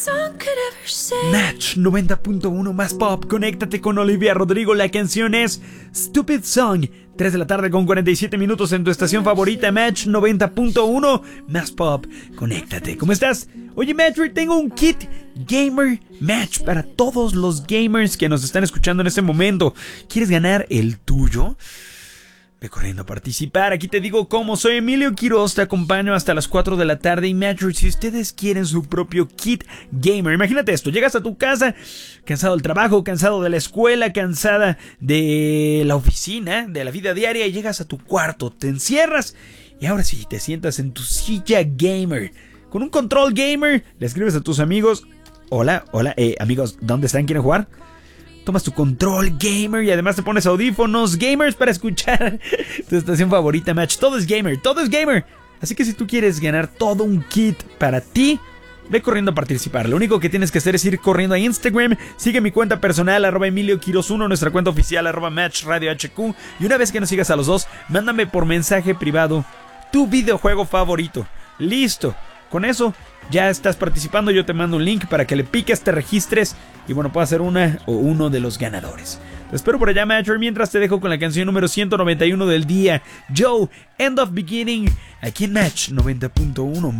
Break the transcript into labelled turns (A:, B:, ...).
A: Match 90.1 más pop. Conéctate con Olivia Rodrigo. La canción es Stupid Song. 3 de la tarde con 47 minutos en tu estación favorita. Match 90.1 más pop. Conéctate. ¿Cómo estás? Oye, Match, tengo un kit Gamer Match para todos los gamers que nos están escuchando en este momento. ¿Quieres ganar el tuyo? Ve corriendo a participar. Aquí te digo cómo. Soy Emilio Quiroz, te acompaño hasta las 4 de la tarde. Y Match, si ustedes quieren su propio kit gamer, imagínate esto: llegas a tu casa cansado del trabajo, cansado de la escuela, cansada de la oficina, de la vida diaria, y llegas a tu cuarto, te encierras y ahora sí te sientas en tu silla gamer con un control gamer. Le escribes a tus amigos: hola, amigos, ¿dónde están? ¿Quieren jugar? Tomas tu control gamer y además te pones audífonos gamers para escuchar tu estación favorita. Match, todo es gamer, todo es gamer. Así que si tú quieres ganar todo un kit para ti, ve corriendo a participar. Lo único que tienes que hacer es ir corriendo a Instagram. Sigue mi cuenta personal, @EmilioQuiroz1, nuestra cuenta oficial, @MatchRadioHQ. Y una vez que nos sigas a los dos, mándame por mensaje privado tu videojuego favorito. Listo. Con eso ya estás participando. Yo te mando un link para que le piques, te registres y bueno, puedas ser una o uno de los ganadores. Te espero por allá, Matcher. Mientras te dejo con la canción número 191 del día, Joe, End of Beginning, aquí en Match 90.1.